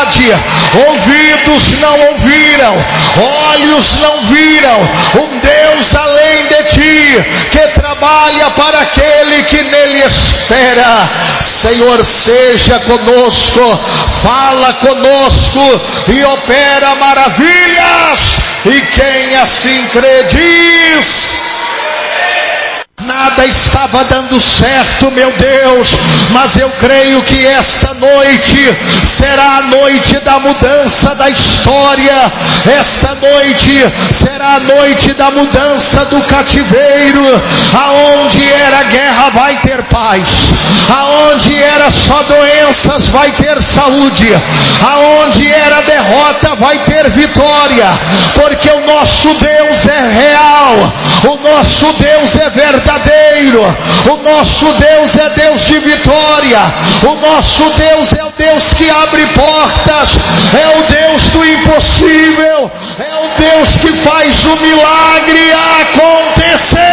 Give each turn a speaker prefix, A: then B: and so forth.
A: verdade, ouvidos não ouviram, olhos não viram, um Deus além de ti, que trabalha para aquele que nele espera. Senhor, seja conosco, fala conosco e opera maravilhas, e quem assim crê diz: nada estava dando certo, meu Deus, mas eu creio que esta noite será a noite da mudança da história. Esta noite será a noite da mudança do cativeiro. Aonde era guerra vai ter paz, aonde era só doenças vai ter saúde, aonde era derrota vai ter vitória, porque o nosso Deus é real, o nosso Deus é verdadeiro, o nosso Deus é Deus de vitória, o nosso Deus é o Deus que abre portas, é o Deus do impossível, é o Deus que faz o milagre acontecer.